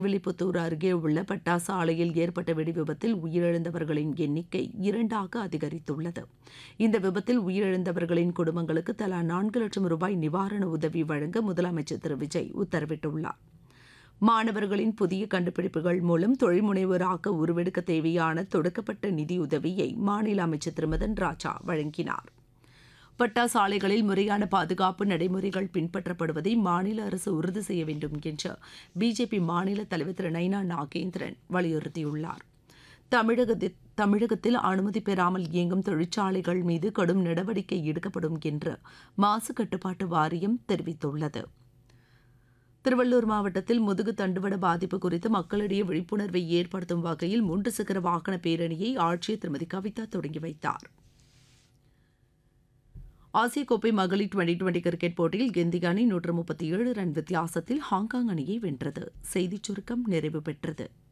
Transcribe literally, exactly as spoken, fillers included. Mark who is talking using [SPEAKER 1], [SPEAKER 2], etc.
[SPEAKER 1] வில்லிபுத்தூர் அருகே உள்ள பட்டாசு ஆலையில் ஏற்பட்ட வெடிவிபத்தில் உயிரிழந்தவர்களின் எண்ணிக்கை இரண்டாக அதிகரித்துள்ளது. இந்த விபத்தில் உயிரிழந்தவர்களின் குடும்பங்களுக்கு தலா நான்கு லட்சம் ரூபாய் நிவாரண உதவி வழங்க முதலமைச்சர் திரு விஜய் உத்தரவிட்டுள்ளார். மாணவர்களின் புதிய கண்டுபிடிப்புகள் மூலம் தொழில் முனைவோராக உருவெடுக்க தேவையான தொடக்கப்பட்ட நிதியுதவியை மாநில அமைச்சர் திரு மதன் ராஜா வழங்கினார். பட்டாசு ஆலைகளில் முறையான பாதுகாப்பு நடைமுறைகள் பின்பற்றப்படுவதை மாநில அரசு உறுதி செய்ய வேண்டும் என்று பிஜேபி மாநில தலைவர் திரு நைனா நாகேந்திரன் வலியுறுத்தியுள்ளார். தமிழகத்தில் தமிழகத்தில் அனுமதி பெறாமல் இயங்கும் தொழிற்சாலைகள் மீது கடும் நடவடிக்கை எடுக்கப்படும் என்று மாசு கட்டுப்பாட்டு வாரியம் தெரிவித்துள்ளது. திருவள்ளூர் மாவட்டத்தில் முதுகு தண்டுவட பாதிப்பு குறித்து மக்களிடையே விழிப்புணர்வை ஏற்படுத்தும் வகையில் மூன்று சக்கர வாகன பேரணியை ஆட்சியர் திருமதி கவிதா தொடங்கி வைத்தார். ஆசிய கோப்பை மகளிர் டுவெண்டி டுவெண்டி கிரிக்கெட் போட்டியில் இந்திய அணி நூற்று முப்பத்தி ஏழு ரன் வித்தியாசத்தில் ஹாங்காங் அணியை வென்றது. செய்திச் சுருக்கம் நிறைவு பெற்றது.